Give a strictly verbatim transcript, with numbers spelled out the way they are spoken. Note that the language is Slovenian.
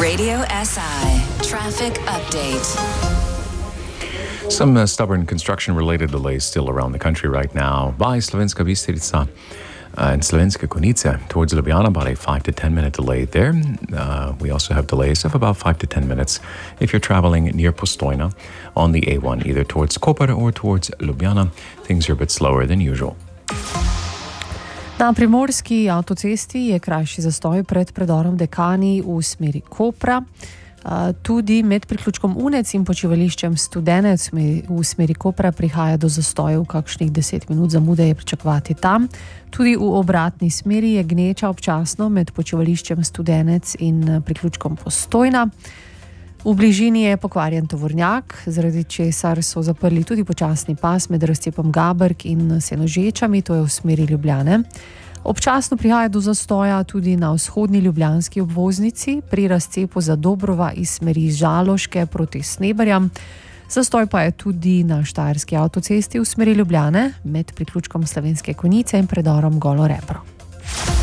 Radio S I traffic update. Some uh, stubborn construction-related delays still around the country right now. By Slovenska Bistrica uh, and Slovenska Konjica towards Ljubljana, about a five to ten minute delay there. Uh, we also have delays of about five to ten minutes if you're traveling near Postojna on the A one, either towards Koper or towards Ljubljana. Things are a bit slower than usual. Na primorski avtocesti je krajši zastoj pred predorom Dekani v smeri Kopra. Tudi med priključkom Unec in počivališčem Studenec v smeri Kopra prihaja do zastojev, kakšnih deset minut zamude je pričakovati tam. Tudi v obratni smeri je gneča občasno med počivališčem Studenec in priključkom Postojna. V bližini je pokvarjen tovornjak, zaradi česar so zaprli tudi počasni pas med razcepom Gabrk in Senožečami, to je v smeri Ljubljane. Občasno prihaja do zastoja tudi na vzhodni ljubljanski obvoznici pri razcepu Zadobrova iz smeri Žaloške proti Sneberjam. Zastoj pa je tudi na štajerski avtocesti v smeri Ljubljane med priključkom Slovenske Konjice in predorom Golo Rebro.